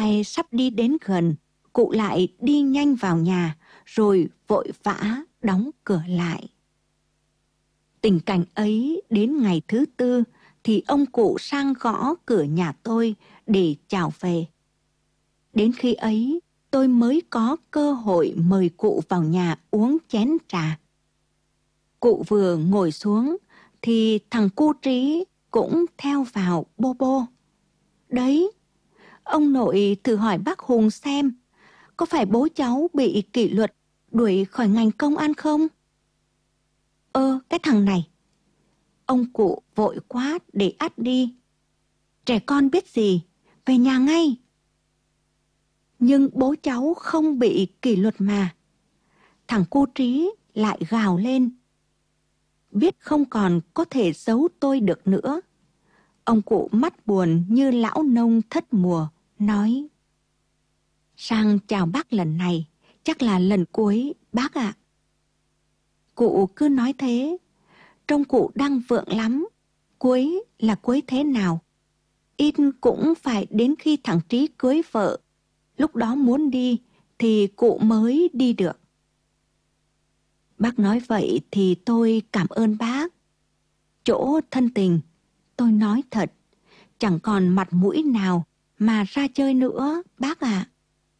ai sắp đi đến gần, cụ lại đi nhanh vào nhà, rồi vội vã đóng cửa lại. Tình cảnh ấy đến ngày thứ 4 thì ông cụ sang gõ cửa nhà tôi để chào về. Đến khi ấy, tôi mới có cơ hội mời cụ vào nhà uống chén trà. Cụ vừa ngồi xuống thì thằng cu Trí cũng theo vào bô bô. Đấy, ông nội thử hỏi bác Hùng xem, có phải bố cháu bị kỷ luật đuổi khỏi ngành công an không? Cái thằng này. Ông cụ vội quát để ắt đi. Trẻ con biết gì, về nhà ngay. Nhưng bố cháu không bị kỷ luật mà. Thằng cu Trí lại gào lên. Biết không còn có thể giấu tôi được nữa. Ông cụ mắt buồn như lão nông thất mùa, nói: Sang chào bác lần này, chắc là lần cuối bác ạ. Cụ cứ nói thế, trông cụ đang vượng lắm. Cuối là cuối thế nào? Ít cũng phải đến khi thằng Trí cưới vợ, lúc đó muốn đi thì cụ mới đi được. Bác nói vậy thì tôi cảm ơn bác. Chỗ thân tình, tôi nói thật, chẳng còn mặt mũi nào mà ra chơi nữa bác ạ.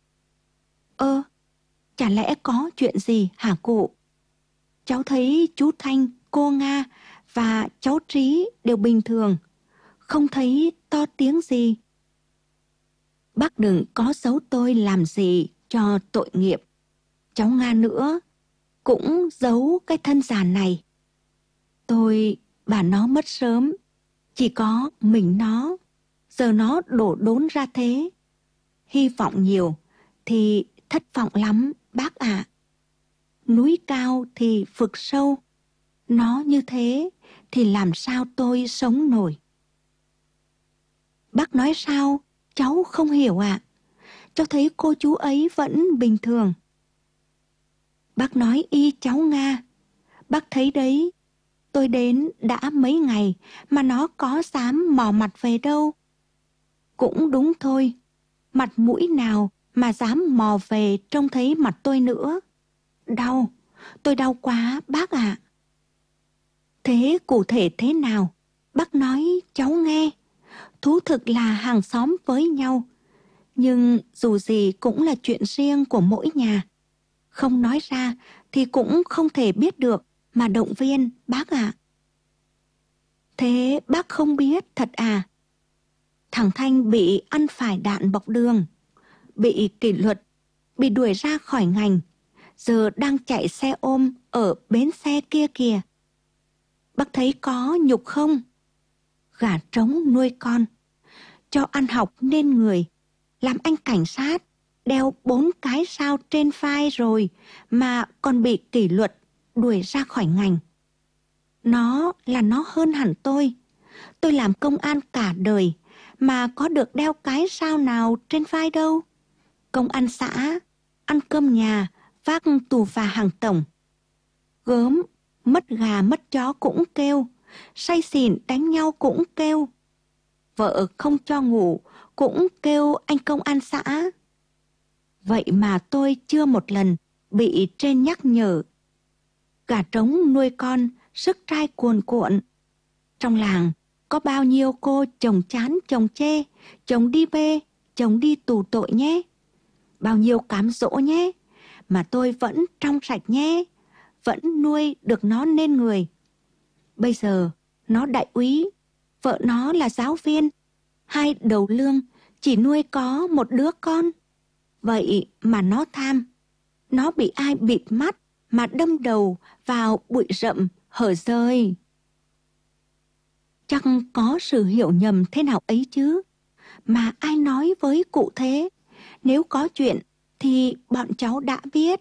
Chả lẽ có chuyện gì hả cụ? Cháu thấy chú Thanh, cô Nga và cháu Trí đều bình thường, không thấy to tiếng gì. Bác đừng có giấu tôi làm gì cho tội nghiệp. Cháu Nga nữa cũng giấu cái thân già này. Bà nó mất sớm, chỉ có mình nó, giờ nó đổ đốn ra thế. Hy vọng nhiều thì thất vọng lắm bác ạ. Núi cao thì vực sâu, nó như thế thì làm sao tôi sống nổi. Bác nói sao? Cháu không hiểu ạ. Cháu thấy cô chú ấy vẫn bình thường. Bác nói y cháu Nga. Bác thấy đấy, tôi đến đã mấy ngày mà nó có dám mò mặt về đâu. Cũng đúng thôi, mặt mũi nào mà dám mò về trông thấy mặt tôi nữa. Đau, tôi đau quá bác ạ. Thế cụ thể thế nào? Bác nói cháu nghe. Thú thực là hàng xóm với nhau, nhưng dù gì cũng là chuyện riêng của mỗi nhà. Không nói ra thì cũng không thể biết được mà động viên bác ạ. Thế bác không biết thật à? Thằng Thanh bị ăn phải đạn bọc đường, bị kỷ luật, bị đuổi ra khỏi ngành, giờ đang chạy xe ôm ở bến xe kia kìa. Bác thấy có nhục không? Gà trống nuôi con, cho ăn học nên người, làm anh cảnh sát, đeo 4 cái sao trên vai rồi mà còn bị kỷ luật, đuổi ra khỏi ngành. Nó hơn hẳn tôi. Tôi làm công an cả đời mà có được đeo cái sao nào trên vai đâu. Công an xã, ăn cơm nhà, vác tù và hàng tổng. Gớm, mất gà mất chó cũng kêu, say xỉn đánh nhau cũng kêu. Vợ không cho ngủ cũng kêu anh công an xã. Vậy mà tôi chưa một lần bị trên nhắc nhở. Gà trống nuôi con, sức trai cuồn cuộn. Trong làng có bao nhiêu cô chồng chán chồng chê, chồng đi bê, chồng đi tù tội nhé. Bao nhiêu cám dỗ nhé, mà tôi vẫn trong sạch nhé, vẫn nuôi được nó nên người. Bây giờ nó đại úy, vợ nó là giáo viên, 2 đầu lương, chỉ nuôi có 1 đứa con. Vậy mà nó tham, nó bị ai bịt mắt mà đâm đầu vào bụi rậm hở rơi. Chắc có sự hiểu nhầm thế nào ấy chứ, mà ai nói với cụ thế? Nếu có chuyện thì bọn cháu đã biết.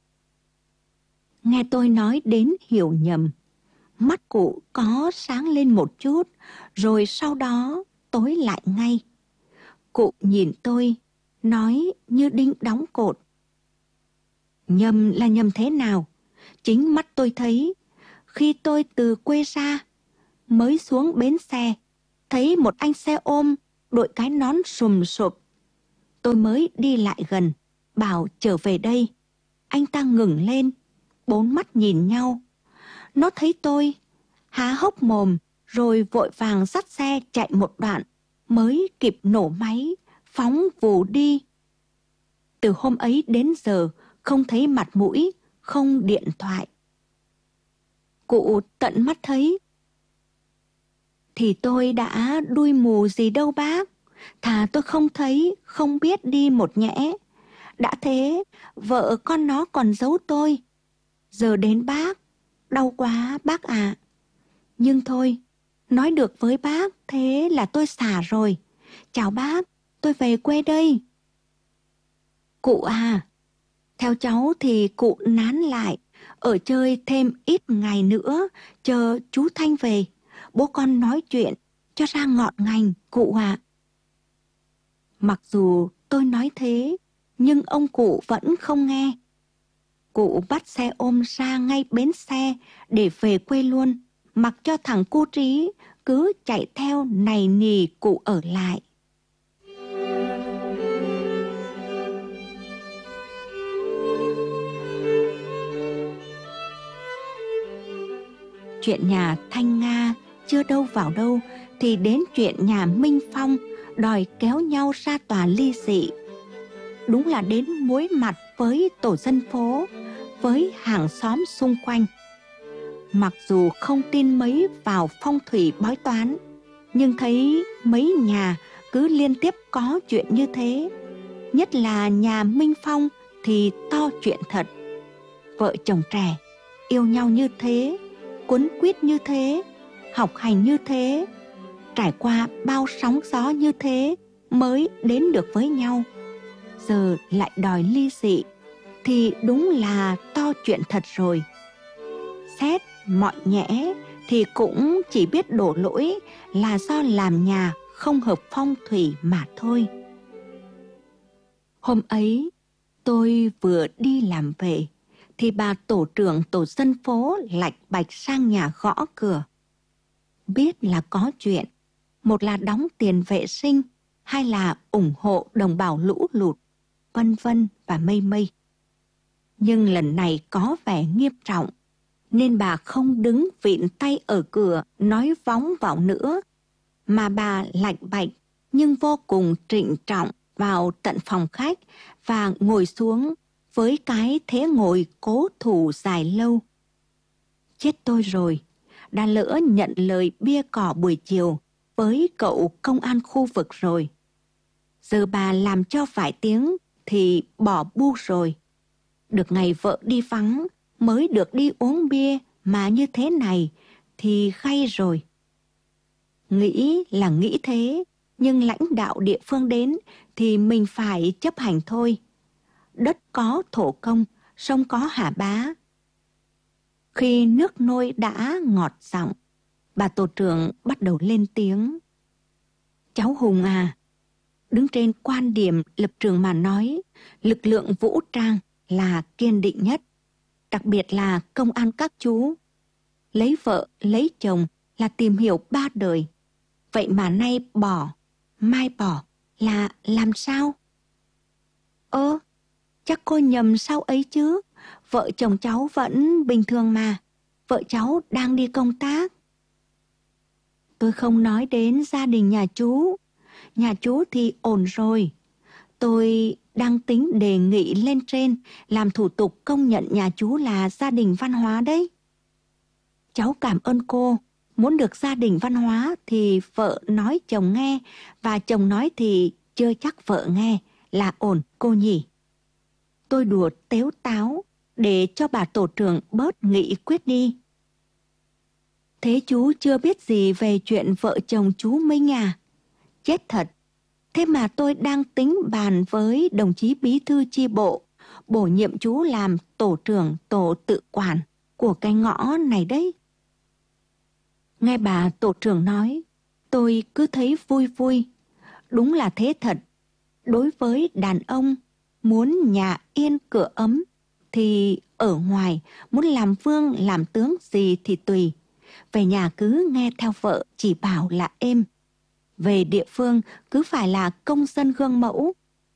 Nghe tôi nói đến hiểu nhầm, mắt cụ có sáng lên một chút, rồi sau đó tối lại ngay. Cụ nhìn tôi, nói như đinh đóng cột. Nhầm là nhầm thế nào? Chính mắt tôi thấy, khi tôi từ quê ra, mới xuống bến xe, thấy một anh xe ôm đội cái nón sùm sụp. Tôi mới đi lại gần, bảo trở về đây. Anh ta ngừng lên, bốn mắt nhìn nhau. Nó thấy tôi, há hốc mồm, rồi vội vàng dắt xe chạy một đoạn, mới kịp nổ máy, phóng vù đi. Từ hôm ấy đến giờ, không thấy mặt mũi, không điện thoại. Cụ tận mắt thấy. Thì tôi đã đuôi mù gì đâu bác. Thà tôi không thấy, không biết đi một nhẽ. Đã thế, vợ con nó còn giấu tôi. Giờ đến bác, đau quá bác ạ. Nhưng thôi, nói được với bác, thế là tôi xả rồi. Chào bác, tôi về quê đây. Cụ à, theo cháu thì cụ nán lại, ở chơi thêm ít ngày nữa, chờ chú Thanh về. Bố con nói chuyện, cho ra ngọn ngành, cụ ạ. Mặc dù tôi nói thế, nhưng ông cụ vẫn không nghe. Cụ bắt xe ôm ra ngay bến xe để về quê luôn, mặc cho thằng cu Trí cứ chạy theo nài nỉ cụ ở lại. Chuyện nhà Thanh Nga chưa đâu vào đâu thì đến chuyện nhà Minh Phong đòi kéo nhau ra tòa ly dị. Đúng là đến muối mặt với tổ dân phố, với hàng xóm xung quanh. Mặc dù không tin mấy vào phong thủy bói toán, nhưng thấy mấy nhà cứ liên tiếp có chuyện như thế. Nhất là nhà Minh Phong thì to chuyện thật. Vợ chồng trẻ yêu nhau như thế, quấn quýt như thế, học hành như thế, trải qua bao sóng gió như thế mới đến được với nhau. Giờ lại đòi ly dị thì đúng là to chuyện thật rồi. Xét mọi nhẽ thì cũng chỉ biết đổ lỗi là do làm nhà không hợp phong thủy mà thôi. Hôm ấy tôi vừa đi làm về thì bà tổ trưởng tổ dân phố lạch bạch sang nhà gõ cửa. Biết là có chuyện, một là đóng tiền vệ sinh, hai là ủng hộ đồng bào lũ lụt, vân vân và mây mây. Nhưng lần này có vẻ nghiêm trọng, nên bà không đứng vịn tay ở cửa nói vóng vào nữa, mà bà lạch bạch nhưng vô cùng trịnh trọng vào tận phòng khách và ngồi xuống với cái thế ngồi cố thủ dài lâu. Chết tôi rồi, đã lỡ nhận lời bia cỏ buổi chiều với cậu công an khu vực rồi. Giờ bà làm cho vài tiếng thì bỏ bu rồi. Được ngày vợ đi vắng mới được đi uống bia mà như thế này thì gay rồi. Nghĩ là nghĩ thế, nhưng lãnh đạo địa phương đến thì mình phải chấp hành thôi. Đất có thổ công, sông có hà bá. Khi nước nôi đã ngọt giọng, bà tổ trưởng bắt đầu lên tiếng. Cháu Hùng à, đứng trên quan điểm lập trường mà nói, lực lượng vũ trang là kiên định nhất, đặc biệt là công an các chú. Lấy vợ, lấy chồng là tìm hiểu ba đời. Vậy mà nay bỏ, mai bỏ là làm sao? Chắc cô nhầm sao ấy chứ. Vợ chồng cháu vẫn bình thường mà. Vợ cháu đang đi công tác. Tôi không nói đến gia đình nhà chú. Nhà chú thì ổn rồi. Tôi đang tính đề nghị lên trên làm thủ tục công nhận nhà chú là gia đình văn hóa đấy. Cháu cảm ơn cô. Muốn được gia đình văn hóa thì vợ nói chồng nghe, và chồng nói thì chưa chắc vợ nghe là ổn cô nhỉ. Tôi đùa tếu táo để cho bà tổ trưởng bớt nghị quyết đi. Thế chú chưa biết gì về chuyện vợ chồng chú Minh à? Chết thật. Thế mà tôi đang tính bàn với đồng chí bí thư chi bộ, bổ nhiệm chú làm tổ trưởng tổ tự quản của cái ngõ này đấy. Nghe bà tổ trưởng nói, tôi cứ thấy vui vui. Đúng là thế thật. Đối với đàn ông, muốn nhà yên cửa ấm, thì ở ngoài muốn làm vương làm tướng gì thì tùy. Về nhà cứ nghe theo vợ chỉ bảo là êm. Về địa phương cứ phải là công dân gương mẫu.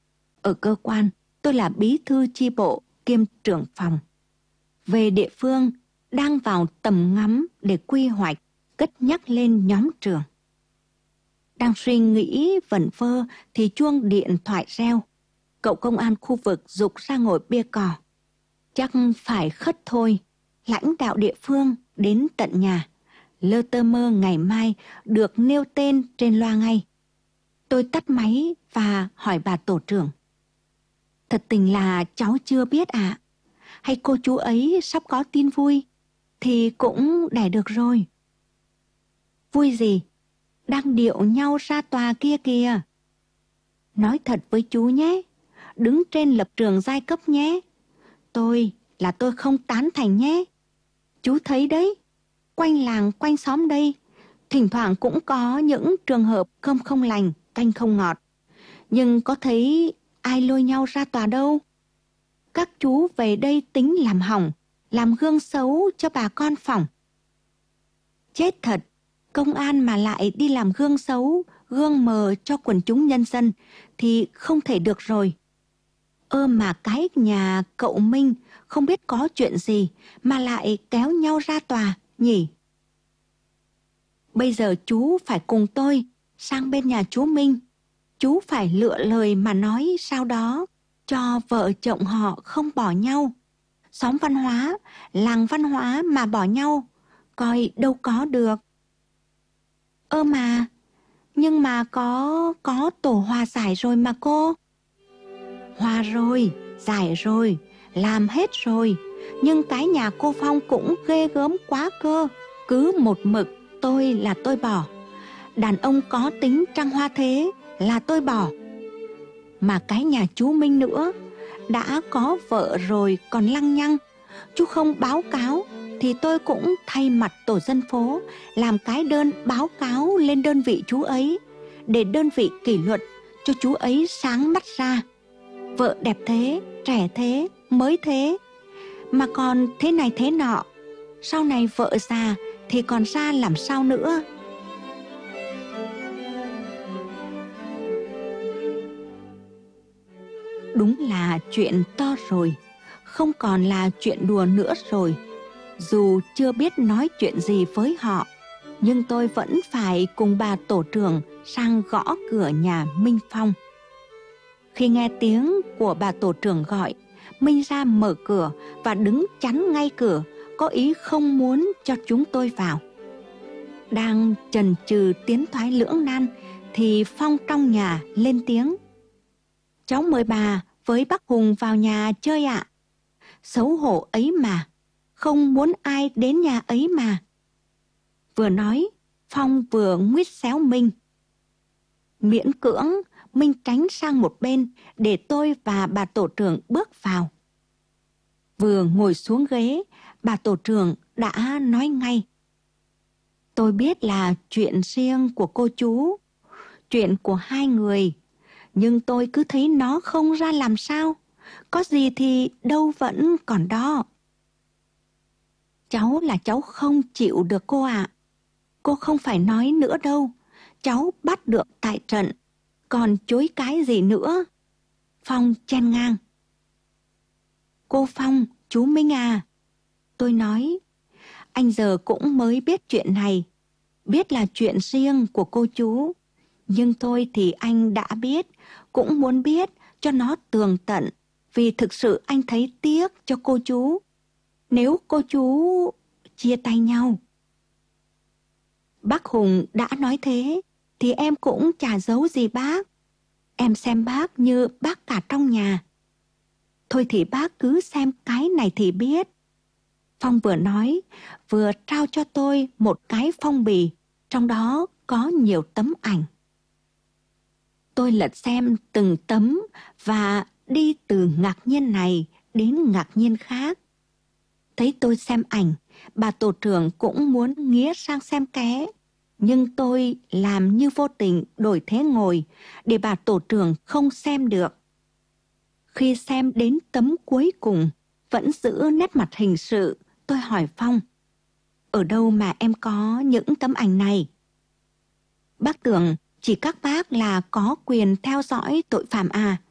Ở cơ quan, tôi là bí thư chi bộ kiêm trưởng phòng. Về địa phương, đang vào tầm ngắm để quy hoạch, cất nhắc lên nhóm trưởng. Đang suy nghĩ vẩn vơ thì chuông điện thoại reo. Cậu công an khu vực giục ra ngồi bia cò. Chắc phải khất thôi, lãnh đạo địa phương đến tận nhà. Lơ tơ mơ ngày mai được nêu tên trên loa ngay. Tôi tắt máy và hỏi bà tổ trưởng. Thật tình là cháu chưa biết ạ. Hay cô chú ấy sắp có tin vui thì cũng đẻ được rồi. Vui gì? Đang điệu nhau ra tòa kia kìa. Nói thật với chú nhé, đứng trên lập trường giai cấp nhé. Tôi không tán thành nhé. Chú thấy đấy, quanh làng quanh xóm đây, thỉnh thoảng cũng có những trường hợp cơm không lành, canh không ngọt. Nhưng có thấy ai lôi nhau ra tòa đâu. Các chú về đây tính làm hỏng, làm gương xấu cho bà con phỏng. Chết thật, công an mà lại đi làm gương xấu, gương mờ cho quần chúng nhân dân thì không thể được rồi. Mà cái nhà cậu Minh không biết có chuyện gì mà lại kéo nhau ra tòa nhỉ? Bây giờ chú phải cùng tôi sang bên nhà chú Minh. Chú phải lựa lời mà nói sao đó cho vợ chồng họ không bỏ nhau. Xóm văn hóa, làng văn hóa mà bỏ nhau, coi đâu có được. Nhưng mà có tổ hòa giải rồi mà cô. Hòa rồi, giải rồi, làm hết rồi. Nhưng cái nhà cô Phong cũng ghê gớm quá cơ. Cứ một mực tôi là tôi bỏ. Đàn ông có tính trăng hoa thế là tôi bỏ. Mà cái nhà chú Minh nữa, đã có vợ rồi còn lăng nhăng. Chú không báo cáo thì tôi cũng thay mặt tổ dân phố làm cái đơn báo cáo lên đơn vị chú ấy, để đơn vị kỷ luật cho chú ấy sáng mắt ra. Vợ đẹp thế, trẻ thế, mới thế, mà còn thế này thế nọ. Sau này vợ già thì còn ra làm sao nữa. Đúng là chuyện to rồi, không còn là chuyện đùa nữa rồi. Dù chưa biết nói chuyện gì với họ, nhưng tôi vẫn phải cùng bà tổ trưởng sang gõ cửa nhà Minh Phong. Khi nghe tiếng của bà tổ trưởng gọi, Minh ra mở cửa và đứng chắn ngay cửa, có ý không muốn cho chúng tôi vào. Đang chần chừ tiến thoái lưỡng nan thì Phong trong nhà lên tiếng. Cháu mời bà với bác Hùng vào nhà chơi ạ. Xấu hổ ấy mà, không muốn ai đến nhà ấy mà. Vừa nói, Phong vừa nguýt xéo Minh. Miễn cưỡng, Minh tránh sang một bên để tôi và bà tổ trưởng bước vào. Vừa ngồi xuống ghế, bà tổ trưởng đã nói ngay. Tôi biết là chuyện riêng của cô chú, chuyện của hai người, nhưng tôi cứ thấy nó không ra làm sao. Có gì thì đâu vẫn còn đó. Cháu là cháu không chịu được cô ạ. Cô không phải nói nữa đâu. Cháu bắt được tại trận, còn chối cái gì nữa? Phong chen ngang. Cô Phong, chú Minh à. Tôi nói, anh giờ cũng mới biết chuyện này. Biết là chuyện riêng của cô chú. Nhưng thôi thì anh đã biết, cũng muốn biết cho nó tường tận. Vì thực sự anh thấy tiếc cho cô chú. Nếu cô chú chia tay nhau. Bác Hùng đã nói thế thì em cũng chả giấu gì bác. Em xem bác như bác cả trong nhà. Thôi thì bác cứ xem cái này thì biết. Phong vừa nói, vừa trao cho tôi một cái phong bì, trong đó có nhiều tấm ảnh. Tôi lật xem từng tấm và đi từ ngạc nhiên này đến ngạc nhiên khác. Thấy tôi xem ảnh, bà tổ trưởng cũng muốn nghía sang xem ké. Nhưng tôi làm như vô tình đổi thế ngồi để bà tổ trưởng không xem được. Khi xem đến tấm cuối cùng, vẫn giữ nét mặt hình sự, tôi hỏi Phong. Ở đâu mà em có những tấm ảnh này? Bác tưởng chỉ các bác là có quyền theo dõi tội phạm à?